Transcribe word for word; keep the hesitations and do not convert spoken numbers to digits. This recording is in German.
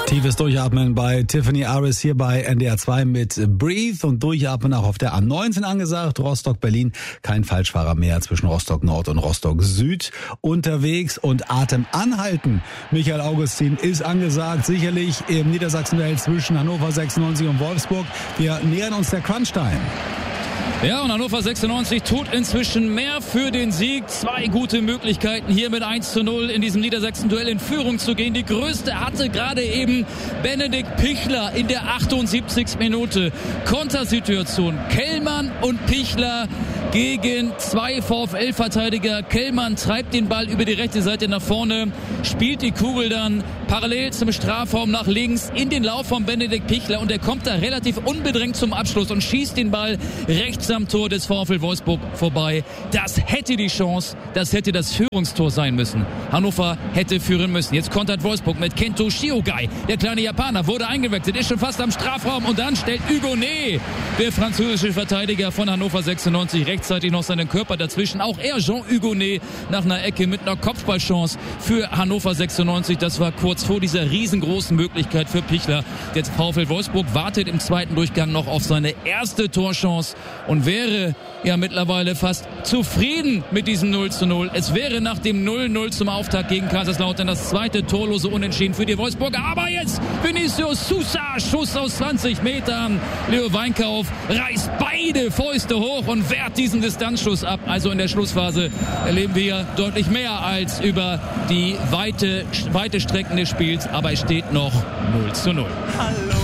Tiefes Durchatmen bei Tiffany Aris hier bei N D R zwei mit Breathe und Durchatmen auch auf der A neunzehn angesagt. Rostock-Berlin, kein Falschfahrer mehr zwischen Rostock-Nord und Rostock-Süd unterwegs und Atem anhalten. Michael Augustin ist angesagt, sicherlich im Niedersachsen-Duell zwischen Hannover sechsundneunzig und Wolfsburg. Wir nähern uns der Crunch-Time. Ja, und Hannover sechsundneunzig tut inzwischen mehr für den Sieg. Zwei gute Möglichkeiten, hier mit eins zu null in diesem Niedersachsen-Duell in Führung zu gehen. Die größte hatte gerade eben Benedikt Pichler in der achtundsiebzigsten Minute. Kontersituation. Kellmann und Pichler gegen zwei VfL-Verteidiger. Kellmann treibt den Ball über die rechte Seite nach vorne, spielt die Kugel dann parallel zum Strafraum nach links in den Lauf von Benedikt Pichler und er kommt da relativ unbedrängt zum Abschluss und schießt den Ball rechts am Tor des VfL Wolfsburg vorbei. Das hätte die Chance, das hätte das Führungstor sein müssen. Hannover hätte führen müssen. Jetzt kontert Wolfsburg mit Kento Shiogai. Der kleine Japaner wurde eingewechselt, ist schon fast am Strafraum und dann stellt Hugonet, der französische Verteidiger von Hannover sechsundneunzig, rechtzeitig noch seinen Körper dazwischen. Auch er, Jean Hugonet, nach einer Ecke mit einer Kopfballchance für Hannover sechsundneunzig. Das war kurz vor dieser riesengroßen Möglichkeit für Pichler. Jetzt VfL Wolfsburg wartet im zweiten Durchgang noch auf seine erste Torchance und wäre ja mittlerweile fast zufrieden mit diesem null zu null. Es wäre nach dem null null zum Auftakt gegen Kaiserslautern das zweite torlose Unentschieden für die Wolfsburger. Aber jetzt Vinicius Sousa, Schuss aus zwanzig Metern. Leo Weinkauf reißt beide Fäuste hoch und wehrt diesen Distanzschuss ab. Also in der Schlussphase erleben wir deutlich mehr als über die weite, weite Strecken des Spiels. Aber es steht noch null zu null. Hallo.